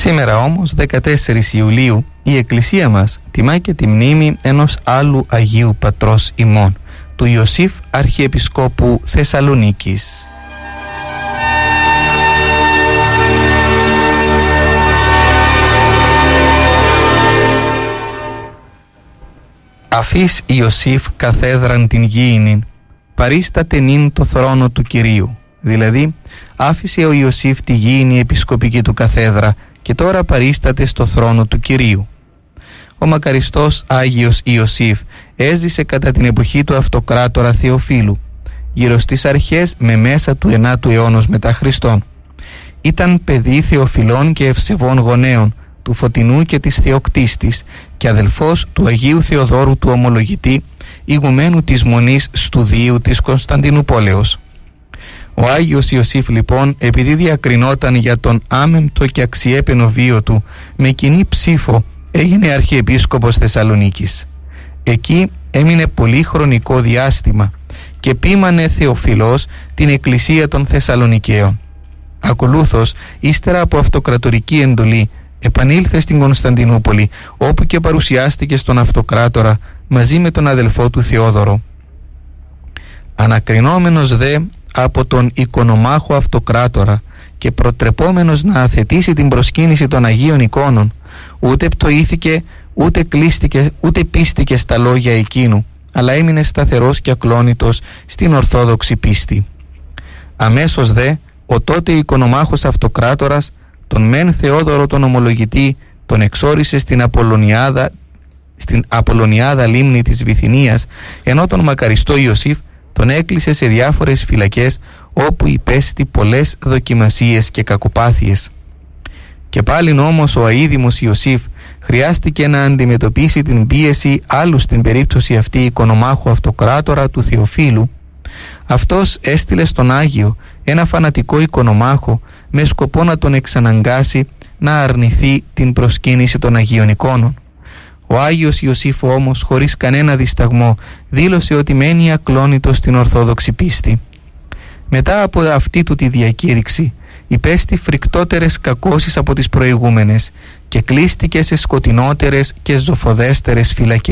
Σήμερα όμως, 14 Ιουλίου, η Εκκλησία μας τιμά και τη μνήμη ενός άλλου Αγίου Πατρός ημών, του Ιωσήφ Αρχιεπισκόπου Θεσσαλονίκης. Αφής Ιωσήφ καθέδραν την γήινην, παρίσταται νυν το θρόνο του Κυρίου. Δηλαδή, άφησε ο Ιωσήφ τη γήινη επισκοπική του καθέδρα και τώρα παρίσταται στο θρόνο του Κυρίου. Ο μακαριστός Άγιος Ιωσήφ έζησε κατά την εποχή του αυτοκράτορα Θεοφύλου, γύρω στις αρχές με μέσα του 9ου αιώνος μετά Χριστόν. Ήταν παιδί Θεοφυλών και ευσεβών γονέων, του Φωτεινού και της Θεοκτίστης και αδελφός του Αγίου Θεοδόρου του Ομολογητή, ηγουμένου της Μονής Στουδίου της Κωνσταντινούπολεως. Ο Άγιος Ιωσήφ λοιπόν, επειδή διακρινόταν για τον άμεμπτο και αξιέπαινο βίο του, με κοινή ψήφο έγινε Αρχιεπίσκοπος Θεσσαλονίκης. Εκεί έμεινε πολύ χρονικό διάστημα και ποίμανε Θεοφιλός την Εκκλησία των Θεσσαλονικαίων. Ακολούθως, ύστερα από αυτοκρατορική εντολή, επανήλθε στην Κωνσταντινούπολη, όπου και παρουσιάστηκε στον αυτοκράτορα μαζί με τον αδελφό του Θεόδωρο. Ανακρινόμενος δε από τον οικονομάχο αυτοκράτορα και προτρεπόμενος να αθετήσει την προσκύνηση των Αγίων εικόνων, ούτε πτωήθηκε, ούτε κλείστηκε, ούτε πίστηκε στα λόγια εκείνου, αλλά έμεινε σταθερός και ακλόνητος στην Ορθόδοξη πίστη. Αμέσως δε ο τότε οικονομάχος αυτοκράτορας τον μεν Θεόδωρο τον Ομολογητή τον εξόρισε στην Απολωνιάδα λίμνη της Βυθινίας, ενώ τον μακαριστό Ιωσήφ τον έκλεισε σε διάφορες φυλακές, όπου υπέστη πολλές δοκιμασίες και κακοπάθειες. Και πάλιν όμως ο αείδημος Ιωσήφ χρειάστηκε να αντιμετωπίσει την πίεση άλλου στην περίπτωση αυτή οικονομάχου αυτοκράτορα του Θεοφύλου. Αυτός έστειλε στον Άγιο ένα φανατικό οικονομάχο με σκοπό να τον εξαναγκάσει να αρνηθεί την προσκύνηση των Αγίων εικόνων. Ο Άγιος Ιωσήφ όμως, χωρίς κανένα δισταγμό, δήλωσε ότι μένει ακλόνητος στην Ορθόδοξη πίστη. Μετά από αυτή του τη διακήρυξη, υπέστη φρικτότερες κακώσεις από τις προηγούμενες και κλείστηκε σε σκοτεινότερες και ζωφοδέστερες φυλακές.